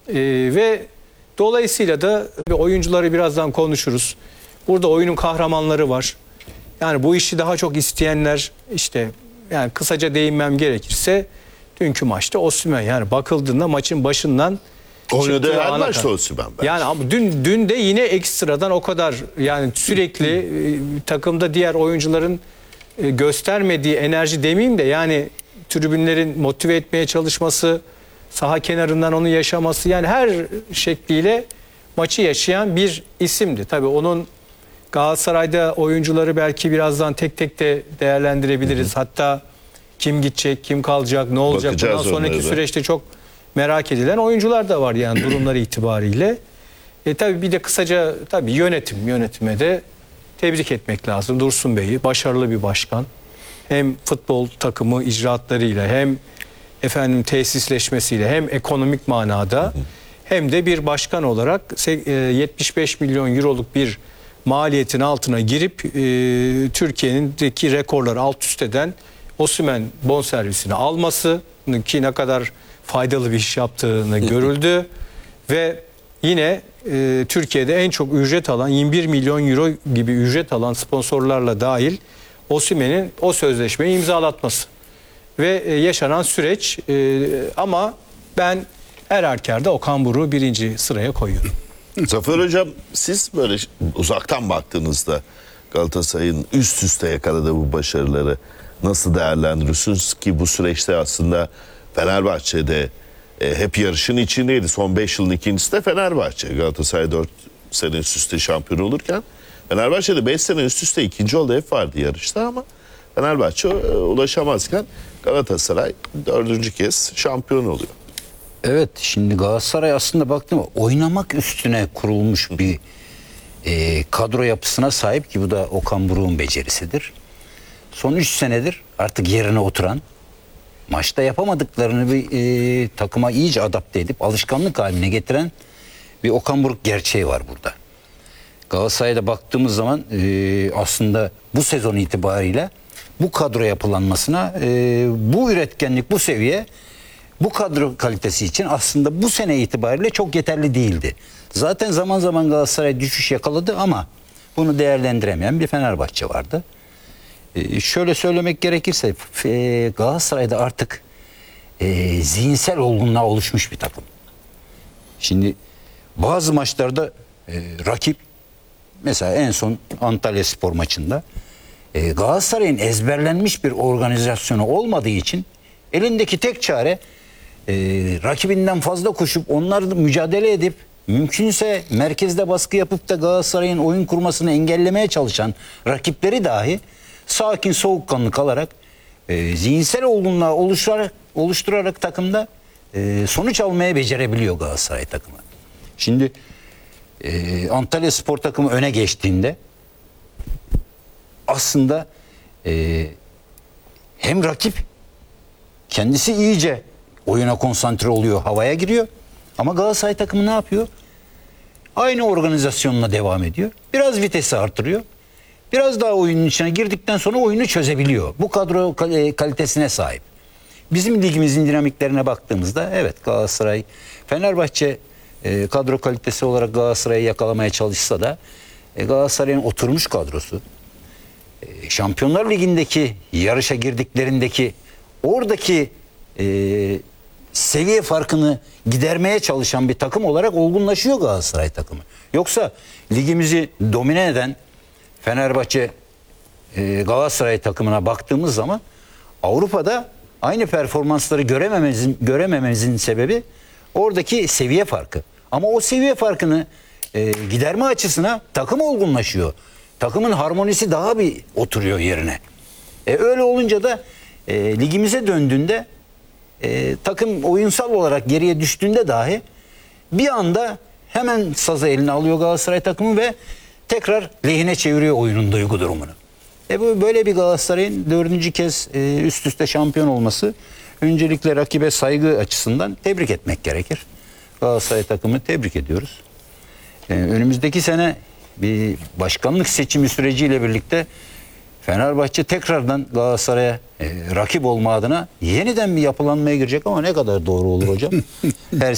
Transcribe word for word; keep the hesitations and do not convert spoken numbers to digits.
Ee, ve dolayısıyla da oyuncuları birazdan konuşuruz. Burada oyunun kahramanları var. Yani bu işi daha çok isteyenler, işte yani kısaca değinmem gerekirse dünkü maçta Osimhen, yani bakıldığında maçın başından oynadığı her ana maçta kadar. Osimhen bence. Yani ama dün dün de yine ekstradan o kadar, yani sürekli e, takımda diğer oyuncuların e, göstermediği enerji demeyeyim de, yani tribünlerin motive etmeye çalışması, saha kenarından onu yaşaması, yani her şekliyle maçı yaşayan bir isimdi. Tabii onun Galatasaray'da oyuncuları belki birazdan tek tek de değerlendirebiliriz. Hı hı. Hatta kim gidecek, kim kalacak, ne olacak, bakacağız bundan sonraki onlara da. süreçte çok merak edilen oyuncular da var yani durumları itibariyle. E tabii bir de kısaca tabii yönetim, yönetime de tebrik etmek lazım. Dursun Bey'i, başarılı bir başkan. Hem futbol takımı icraatlarıyla, hem efendim tesisleşmesiyle, hem ekonomik manada, hem de bir başkan olarak yetmiş beş milyon euroluk bir maliyetin altına girip e, Türkiye'deki rekorları alt üst eden Osimhen bonservisini alması, ki ne kadar faydalı bir iş yaptığını görüldü. Ve yine e, Türkiye'de en çok ücret alan, yirmi bir milyon euro gibi ücret alan sponsorlarla dahil Osimhen'in o sözleşmeyi imzalatması ve e, yaşanan süreç. E, ama ben her halükarda Okan Buruk'u birinci sıraya koyuyorum. Zafer Hocam, siz böyle uzaktan baktığınızda Galatasaray'ın üst üste yakaladığı bu başarıları nasıl değerlendiriyorsunuz ki bu süreçte aslında Fenerbahçe'de e, hep yarışın içindeydi. Son beş yılın ikincisi de Fenerbahçe. Galatasaray dört sene üst üste şampiyon olurken Fenerbahçe'de beş sene üst üste ikinci oldu, hep vardı yarışta ama Fenerbahçe e, ulaşamazken Galatasaray dördüncü kez şampiyon oluyor. Evet, şimdi Galatasaray aslında baktım oynamak üstüne kurulmuş bir e, kadro yapısına sahip ki bu da Okan Buruk'un becerisidir. Son üç senedir artık yerine oturan, maçta yapamadıklarını bir e, takıma iyice adapte edip alışkanlık haline getiren bir Okan Buruk gerçeği var burada. Galatasaray'da baktığımız zaman e, aslında bu sezon itibariyle bu kadro yapılanmasına, e, bu üretkenlik, bu seviye, bu kadro kalitesi için aslında bu sene itibariyle çok yeterli değildi. Zaten zaman zaman Galatasaray düşüş yakaladı ama bunu değerlendiremeyen bir Fenerbahçe vardı. Ee, şöyle söylemek gerekirse e, Galatasaray'da artık e, zihinsel olgunluğa oluşmuş bir takım. Şimdi bazı maçlarda e, rakip, mesela en son Antalyaspor maçında e, Galatasaray'ın ezberlenmiş bir organizasyonu olmadığı için elindeki tek çare e, rakibinden fazla koşup onlarla mücadele edip mümkünse merkezde baskı yapıp da Galatasaray'ın oyun kurmasını engellemeye çalışan rakipleri dahi sakin, soğukkanlı kalarak e, zihinsel olgunluğa oluşturarak, oluşturarak takımda e, sonuç almaya becerebiliyor Galatasaray takımı. Şimdi e, Antalyaspor takımı öne geçtiğinde aslında e, hem rakip kendisi iyice oyuna konsantre oluyor, havaya giriyor. Ama Galatasaray takımı ne yapıyor? Aynı organizasyonla devam ediyor. Biraz vitesi artırıyor. Biraz daha oyunun içine girdikten sonra oyunu çözebiliyor. Bu kadro kalitesine sahip. Bizim ligimizin dinamiklerine baktığımızda evet, Galatasaray, Fenerbahçe e, kadro kalitesi olarak Galatasaray'ı yakalamaya çalışsa da e, Galatasaray'ın oturmuş kadrosu, e, Şampiyonlar Ligi'ndeki yarışa girdiklerindeki oradaki e, seviye farkını gidermeye çalışan bir takım olarak olgunlaşıyor Galatasaray takımı. Yoksa ligimizi domine eden Fenerbahçe e, Galatasaray takımına baktığımız zaman Avrupa'da aynı performansları göremememizin, göremememizin sebebi oradaki seviye farkı. Ama o seviye farkını e, giderme açısına takım olgunlaşıyor. Takımın harmonisi daha bir oturuyor yerine. E, öyle olunca da e, ligimize döndüğünde e, takım oyunsal olarak geriye düştüğünde dahi bir anda hemen sazı eline alıyor Galatasaray takımı ve tekrar lehine çeviriyor oyunun duygu durumunu. E bu böyle bir Galatasaray'ın dördüncü kez e, üst üste şampiyon olması, öncelikle rakibe saygı açısından tebrik etmek gerekir. Galatasaray takımını tebrik ediyoruz. E, önümüzdeki sene bir başkanlık seçimi süreciyle birlikte Fenerbahçe tekrardan Galatasaray'a e, rakip olma adına yeniden bir yapılanmaya girecek ama ne kadar doğru olur hocam? Her